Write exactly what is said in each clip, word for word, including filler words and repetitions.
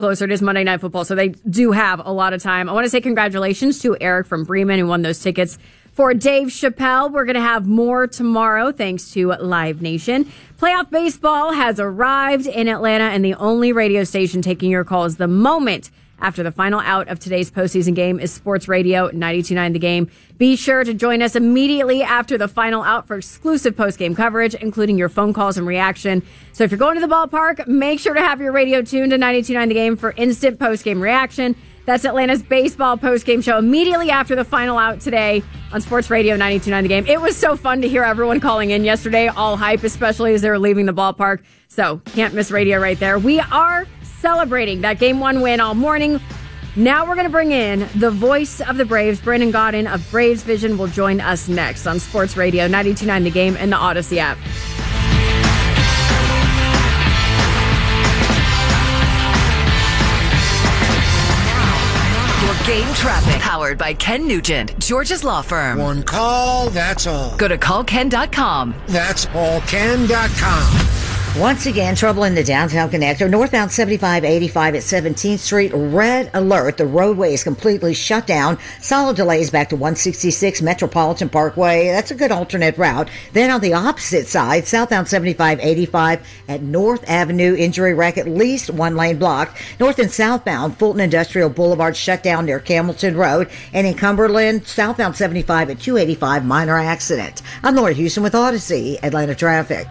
closer. It is Monday Night Football, so they do have a lot of time. I want to say congratulations to Eric from Bremen who won those tickets for Dave Chappelle. We're going to have more tomorrow thanks to Live Nation. Playoff baseball has arrived in Atlanta, and the only radio station taking your calls the moment after the final out of today's postseason game is Sports Radio ninety-two point nine The Game. Be sure to join us immediately after the final out for exclusive postgame coverage, including your phone calls and reaction. So if you're going to the ballpark, make sure to have your radio tuned to ninety-two point nine The Game for instant postgame reaction. That's Atlanta's baseball postgame show immediately after the final out today on Sports Radio ninety-two point nine The Game. It was so fun to hear everyone calling in yesterday, all hype, especially as they were leaving the ballpark. So can't miss radio right there. We are celebrating that game one win all morning. Now we're going to bring in the voice of the Braves. Brandon Godden of Braves Vision will join us next on Sports Radio ninety-two point nine The Game and the Odyssey app. Game traffic powered by Ken Nugent, George's law firm. One call, that's all. Go to call ken dot com. That's all ken dot com. Once again, trouble in the downtown connector. Northbound seventy-five eighty-five at seventeenth Street. Red alert. The roadway is completely shut down. Solid delays back to one sixty-six Metropolitan Parkway. That's a good alternate route. Then on the opposite side, southbound seventy-five eighty-five at North Avenue. Injury wreck, at least one lane blocked. North and southbound, Fulton Industrial Boulevard shut down near Campbellton Road. And in Cumberland, southbound seventy-five at two eighty-five, minor accident. I'm Laura Houston with Odyssey, Atlanta Traffic.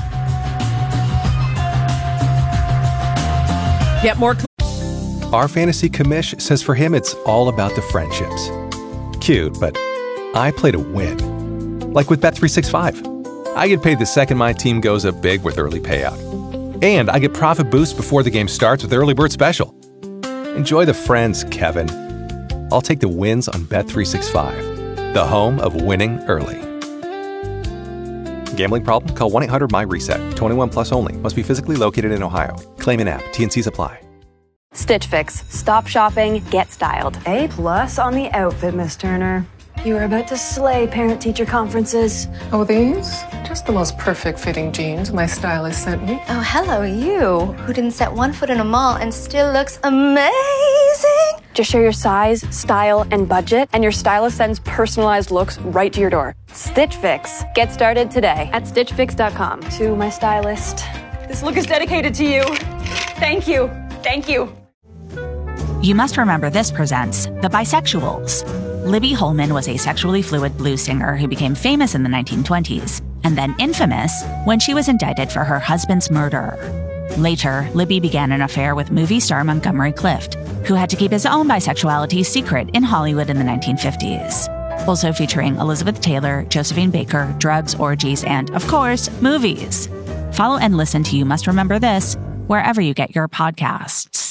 Get more. Our fantasy commish says for him it's all about the friendships. Cute, but I play to win. Like with Bet three sixty-five. I get paid the second my team goes up big with early payout. And I get profit boost before the game starts with Early Bird Special. Enjoy the friends, Kevin. I'll take the wins on Bet three sixty-five, the home of winning early. Gambling problem? Call one eight hundred M Y reset. twenty-one plus only. Must be physically located in Ohio. Claim in app. T and C's apply. Stitch Fix. Stop shopping, get styled. A plus on the outfit, Miss Turner. You are about to slay parent-teacher conferences. Oh, these? Just the most perfect fitting jeans my stylist sent me. Oh, hello, you, who didn't set one foot in a mall and still looks amazing. Just share your size, style, and budget, and your stylist sends personalized looks right to your door. Stitch Fix. Get started today at stitch fix dot com. To my stylist, this look is dedicated to you. Thank you. Thank you. You Must Remember This presents The Bisexuals. Libby Holman was a sexually fluid blues singer who became famous in the nineteen twenties, and then infamous when she was indicted for her husband's murder. Later, Libby began an affair with movie star Montgomery Clift, who had to keep his own bisexuality secret in Hollywood in the nineteen fifties. Also featuring Elizabeth Taylor, Josephine Baker, drugs, orgies, and, of course, movies. Follow and listen to You Must Remember This wherever you get your podcasts.